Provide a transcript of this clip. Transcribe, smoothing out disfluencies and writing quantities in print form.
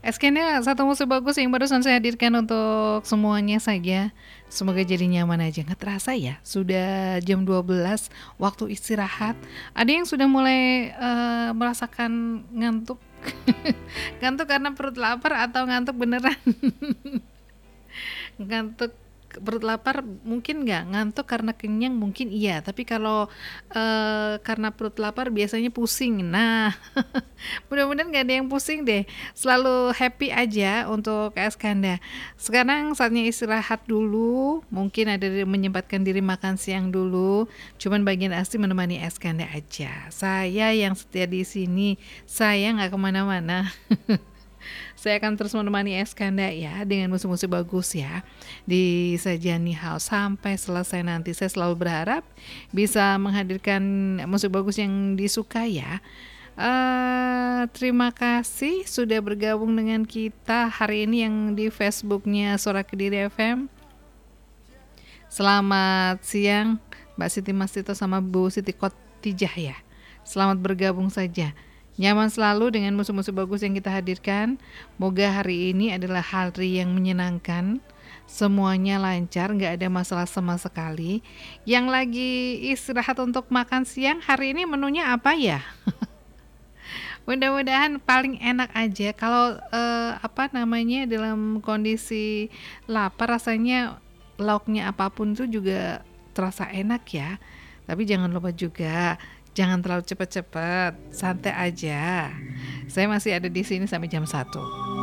SK-nya satu musik bagus yang barusan saya hadirkan untuk semuanya saja. Semoga jadi nyaman aja. Nggak terasa ya, sudah jam 12 waktu istirahat. Ada yang sudah mulai merasakan ngantuk. Ngantuk karena perut lapar atau ngantuk beneran? Ngantuk perut lapar mungkin nggak, ngantuk karena kenyang mungkin iya, tapi kalau karena perut lapar biasanya pusing. Nah, mudah-mudahan nggak ada yang pusing deh, selalu happy aja untuk Kak Eskanda. Sekarang saatnya istirahat dulu, mungkin ada menyempatkan diri makan siang dulu, cuman bagian asli menemani Eskanda aja. Saya yang setia di sini, saya nggak kemana-mana. Saya akan terus menemani Eskanda ya dengan musik-musik bagus ya di Sajani House sampai selesai nanti. Saya selalu berharap bisa menghadirkan musik bagus yang disuka ya. Terima kasih sudah bergabung dengan kita hari ini yang di Facebooknya Suara Kediri FM. Selamat siang Mbak Siti Mastito sama Bu Siti Kotijah ya. Selamat bergabung saja. Nyaman selalu dengan musik-musik bagus yang kita hadirkan. Moga hari ini adalah hari yang menyenangkan. Semuanya lancar, nggak ada masalah sama sekali. Yang lagi istirahat untuk makan siang, hari ini menunya apa ya? Mudah-mudahan paling enak aja. Kalau dalam kondisi lapar rasanya lauknya apapun itu juga terasa enak ya. Tapi jangan lupa juga jangan terlalu cepat-cepat, santai aja. Saya masih ada di sini sampai jam 1.